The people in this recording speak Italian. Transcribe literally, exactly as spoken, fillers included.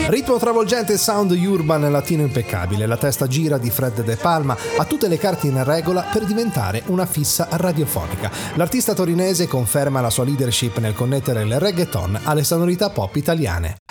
Ritmo travolgente e sound urban latino impeccabile, la testa gira di Fred De Palma ha tutte le carte in regola per diventare una fissa radiofonica. L'artista torinese conferma la sua leadership nel connettere il reggaeton alle sonorità pop italiane.